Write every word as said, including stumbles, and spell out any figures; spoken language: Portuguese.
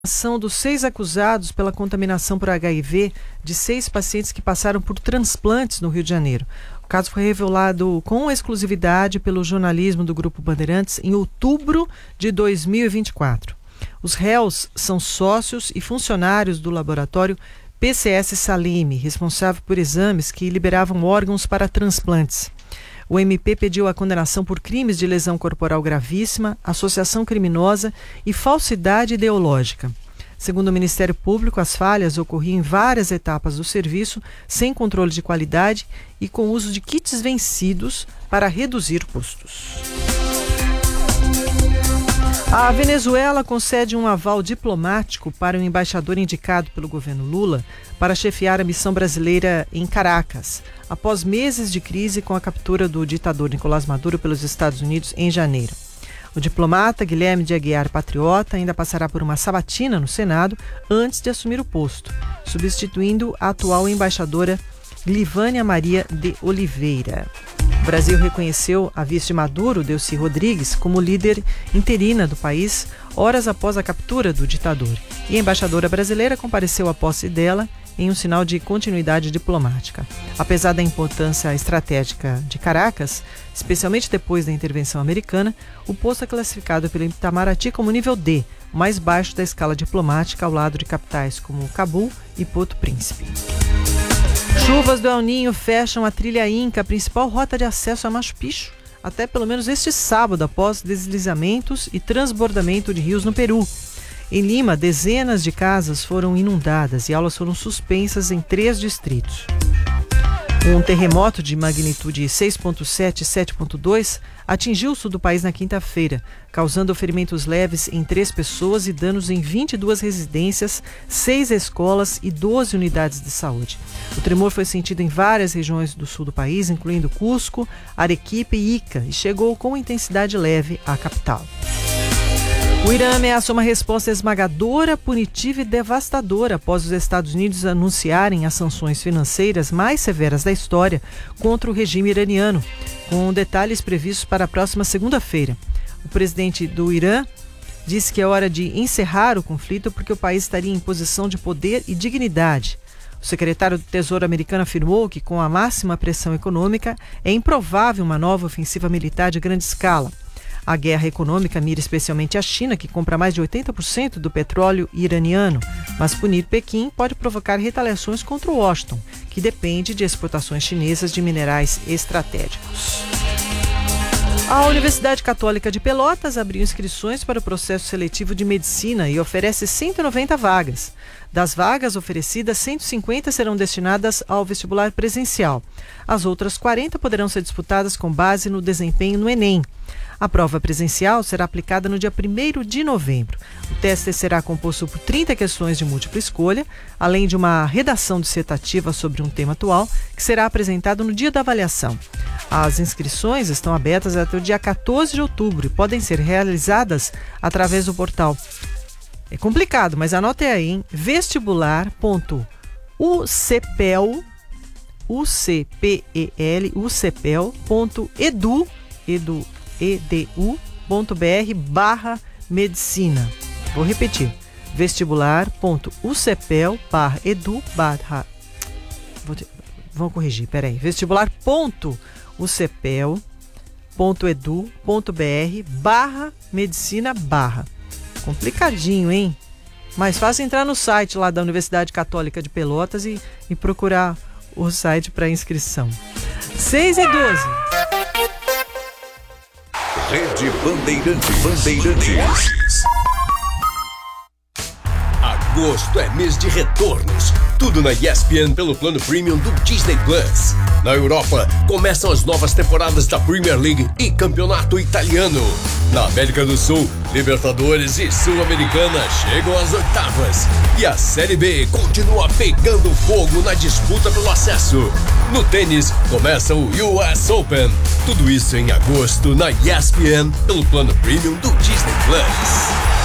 São dos seis acusados pela contaminação por H I V de seis pacientes que passaram por transplantes no Rio de Janeiro. O caso foi revelado com exclusividade pelo jornalismo do Grupo Bandeirantes em outubro de dois mil e vinte e quatro. Os réus são sócios e funcionários do laboratório P C S Salime, responsável por exames que liberavam órgãos para transplantes. O M P pediu a condenação por crimes de lesão corporal gravíssima, associação criminosa e falsidade ideológica. Segundo o Ministério Público, as falhas ocorriam em várias etapas do serviço, sem controle de qualidade e com uso de kits vencidos para reduzir custos. A Venezuela concede um aval diplomático para o embaixador indicado pelo governo Lula para chefiar a missão brasileira em Caracas, após meses de crise com a captura do ditador Nicolás Maduro pelos Estados Unidos em janeiro. O diplomata Guilherme de Aguiar Patriota ainda passará por uma sabatina no Senado antes de assumir o posto, substituindo a atual embaixadora Glivânia Maria de Oliveira. O Brasil reconheceu a vice de Maduro, Delcy Rodrigues, como líder interina do país, horas após a captura do ditador. E a embaixadora brasileira compareceu à posse dela em um sinal de continuidade diplomática. Apesar da importância estratégica de Caracas, especialmente depois da intervenção americana, o posto é classificado pelo Itamaraty como nível D, o mais baixo da escala diplomática, ao lado de capitais como Cabul e Porto Príncipe. Chuvas do El Ninho fecham a trilha Inca, a principal rota de acesso a Machu Picchu, até pelo menos este sábado, após deslizamentos e transbordamento de rios no Peru. Em Lima, dezenas de casas foram inundadas e aulas foram suspensas em três distritos. Um terremoto de magnitude seis ponto sete e sete ponto dois atingiu o sul do país na quinta-feira, causando ferimentos leves em três pessoas e danos em vinte e duas residências, seis escolas e doze unidades de saúde. O tremor foi sentido em várias regiões do sul do país, incluindo Cusco, Arequipa e Ica, e chegou com intensidade leve à capital. O Irã ameaçou uma resposta esmagadora, punitiva e devastadora após os Estados Unidos anunciarem as sanções financeiras mais severas da história contra o regime iraniano, com detalhes previstos para a próxima segunda-feira. O presidente do Irã disse que é hora de encerrar o conflito porque o país estaria em posição de poder e dignidade. O secretário do Tesouro americano afirmou que, com a máxima pressão econômica, é improvável uma nova ofensiva militar de grande escala. A guerra econômica mira especialmente a China, que compra mais de oitenta por cento do petróleo iraniano, mas punir Pequim pode provocar retaliações contra Washington, que depende de exportações chinesas de minerais estratégicos. A Universidade Católica de Pelotas abriu inscrições para o processo seletivo de medicina e oferece cento e noventa vagas. Das vagas oferecidas, cento e cinquenta serão destinadas ao vestibular presencial. As outras quarenta poderão ser disputadas com base no desempenho no Enem. A prova presencial será aplicada no dia primeiro de novembro. O teste será composto por trinta questões de múltipla escolha, além de uma redação dissertativa sobre um tema atual, que será apresentado no dia da avaliação. As inscrições estão abertas até o dia quatorze de outubro e podem ser realizadas através do portal. É complicado, mas anote aí, hein? vestibular ponto u c p e l, u c p e l, u c p e l ponto edu, edu edu.br barra medicina. Vou repetir. vestibular ponto u c p e l barra edu barra Vamos corrigir, peraí. vestibular ponto u c p e l ponto edu ponto b r barra medicina barra. Complicadinho, hein? Mais fácil entrar no site lá da Universidade Católica de Pelotas e, e procurar o site para inscrição. seis e doze. Rede Bandeirantes. Bandeirantes. Agosto é mês de retornos. Tudo na E S P N pelo plano premium do Disney Plus. Na Europa, começam as novas temporadas da Premier League e Campeonato Italiano. Na América do Sul, Libertadores e Sul-Americana chegam às oitavas. E a Série B continua pegando fogo na disputa pelo acesso. No tênis, começa o U S Open. Tudo isso em agosto na E S P N pelo plano premium do Disney Plus.